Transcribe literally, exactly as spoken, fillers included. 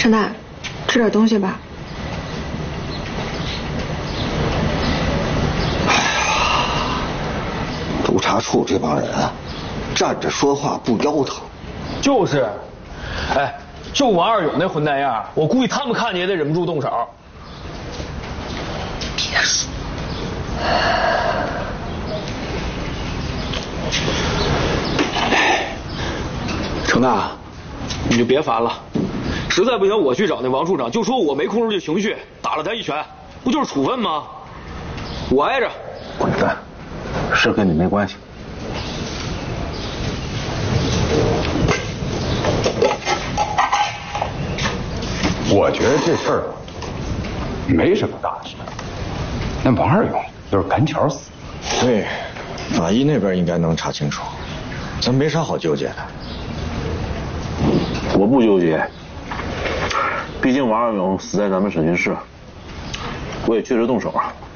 陈大，吃点东西吧。 哎呀，督察处这帮人啊，站着说话不腰疼。 就是，哎，就王二勇那混蛋样，我估计他们看见也得忍不住动手。 别说。 程大，你就别烦了，实在不行我去找那王处长，就说我没控制住情绪，打了他一拳，不就是处分吗？我挨着。 滚蛋，事跟你没关系。 我觉得这事儿没什么大事，那王二勇就是赶巧死。 对，法医那边应该能查清楚，咱没啥好纠结的。 我不纠结，毕竟王二勇死在咱们审讯室，我也确实动手了。